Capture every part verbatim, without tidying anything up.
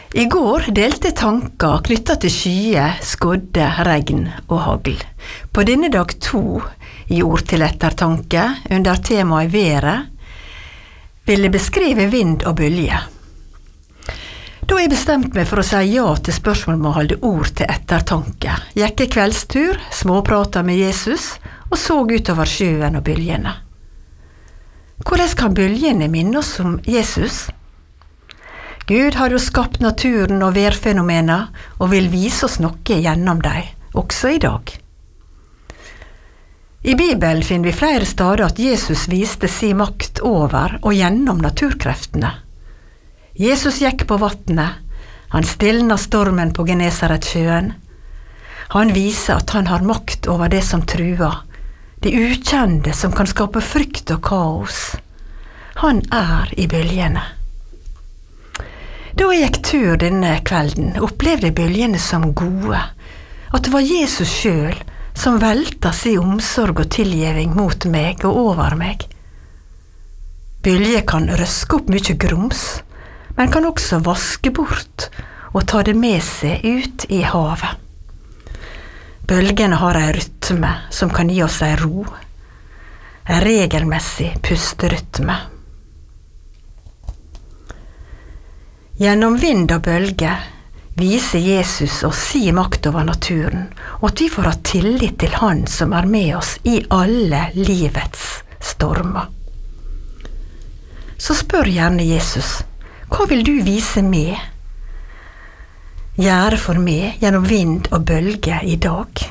I går delte tanker knyttet til skyer, skodde, regn og hagl. På denne dag to i ord til ettertanke, under temaet været, vil jeg beskrive vind og bølge. Da har jeg bestemt meg for å si ja til spørsmål om å holde ord til ettertanke. Gikk en kveldstur, småpratet med Jesus, og så utover sjøen og bølgene. Hvordan kan bølgene minne oss om Jesus? Gud har jo skapt naturen og værfenomener, og vil vise oss noe gjennom dem, også i dag. I Bibelen finner vi flere steder at Jesus viste sin makt over og gjennom naturkreftene. Jesus gikk på vattnet, han stilnet stormen på Genesaretsjøen. Han viser at han har makt over det som truer, det ukjente som kan skape frykt og kaos. Han er i bølgene. Da jeg gikk tur denne kvelden, opplevde jeg bølgene som gode, at det var Jesus selv som velta sin omsorg og tilgjeving mot meg og over meg. Bølger kan røske opp mye grums, men kan også vaske bort og ta det med seg ut i havet. Bølgene har en rytme som kan gi oss en ro, en regelmessig pusterytme. Gjennom vind og bølge viser Jesus oss sin makt over naturen, og at vi får ha tillit til Han som er med oss i alle livets stormer. Så spør gjerne Jesus, hva vil du vise meg? Gjøre for meg gjennom vind og bølge i dag?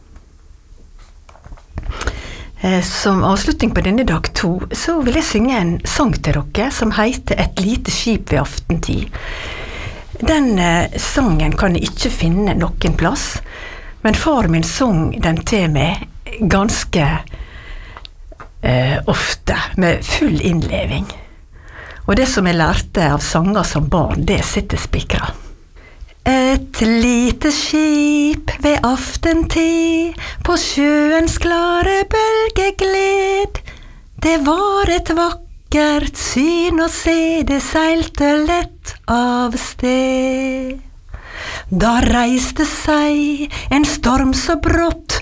Som avslutning på denne dag to, så vil jeg synge en sang til dere som heter Et lite skip ved aftentid. Den eh, sangen kan jeg ikke finne noen plass, men far min sang den til meg ganske eh, ofte, med full innleving. Og det som jeg lærte av sanger som barn, det sitter spikret. Et lite skip ved aftentid på sjøens klare bølgegled. Det var et vakkert syn å se, det seilte lett av sted. Da reiste seg en storm så brått